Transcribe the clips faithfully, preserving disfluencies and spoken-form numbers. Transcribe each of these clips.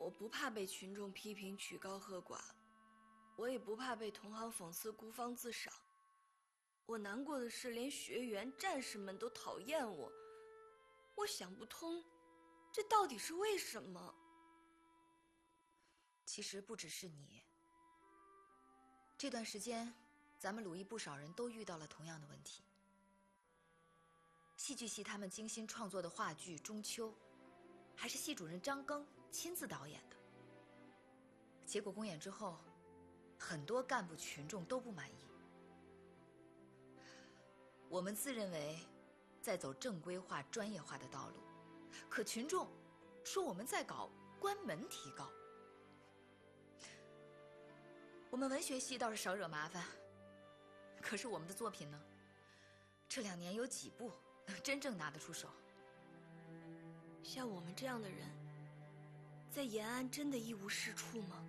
我不怕被群众批评曲高和寡，我也不怕被同行讽刺孤芳自赏。我难过的是，连学员、战士们都讨厌我。我想不通，这到底是为什么？ 其实不只是你，这段时间，咱们鲁艺不少人都遇到了同样的问题。戏剧系他们精心创作的话剧《中秋》，还是系主任张庚亲自导演的。结果公演之后，很多干部群众都不满意。我们自认为在走正规化、专业化的道路，可群众说我们在搞关门提高。我们文学系倒是少惹麻烦，可是我们的作品呢？这两年有几部能真正拿得出手？ 像我们这样的人，在延安真的一无是处吗？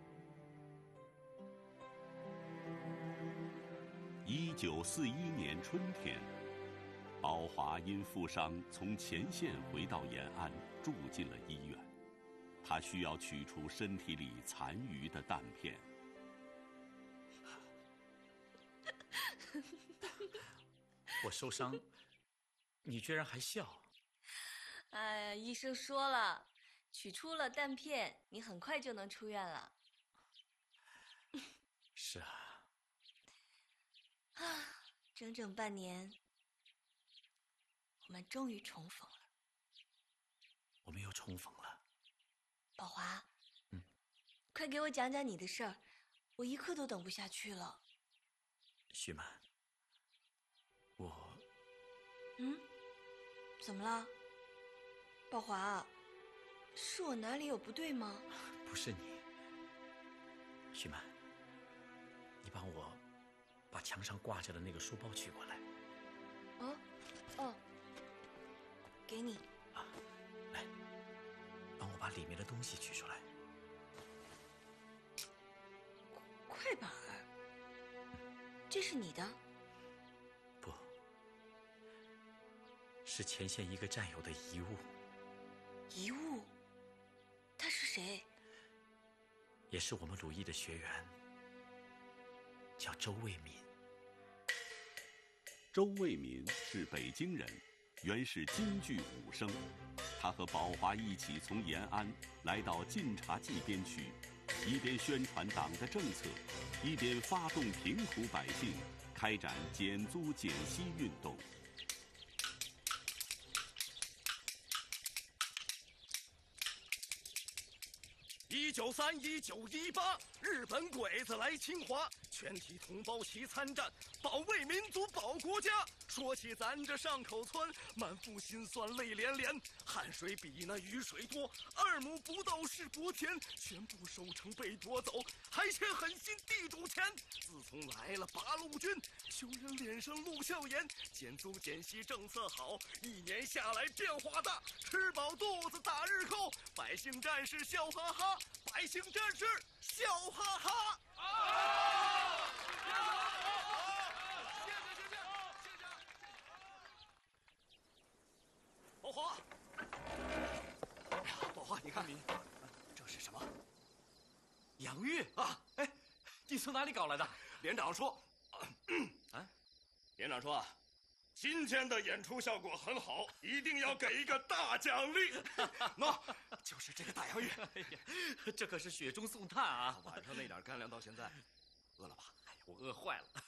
一九四一年春天，宝华因负伤从前线回到延安，住进了医院。他需要取出身体里残余的弹片。 我受伤，你居然还笑？ 哎呀，医生说了，取出了弹片，你很快就能出院了。 是啊。 啊，整整半年，我们终于重逢了。 我们又重逢了。 宝华， 嗯， 快给我讲讲你的事儿，我一刻都等不下去了。 徐曼，我…… 嗯，怎么了？宝华，是我哪里有不对吗？ 不是你，徐曼，你帮我把墙上挂着的那个书包取过来。 哦，哦，给你。 啊，来，帮我把里面的东西取出来。 快板儿，这是你的？ 不，是前线一个战友的遗物。 遗物？他是谁？ 也是我们鲁艺的学员，叫周卫民。 周卫民是北京人，原是京剧武生。他和宝华一起从延安来到晋察冀边区，一边宣传党的政策，一边发动贫苦百姓开展减租减息运动。 一九三一九一八，日本鬼子来侵华，全体同胞齐参战，保卫民族保国家。说起咱这上口村，满腹心酸泪连连，汗水比那雨水多，二亩不到是薄田，全部收成被夺走，还欠狠心地主钱。自从来了八路军，穷人脸上露笑颜，减租减息政策好，一年下来变化大，吃饱肚子打日扣，百姓战士笑哈哈，百姓战士笑哈哈。啊！宝华，哎呀，宝华，你看，这是什么？ 洋芋啊！ 哎，你从哪里搞来的？ 连长说， 啊， 连长说啊，今天的演出效果很好，一定要给一个大奖励。喏，就是这个大洋芋。 哎呀，这可是雪中送炭啊！ 晚上那点干粮到现在，饿了吧？ 哎呀，我饿坏了。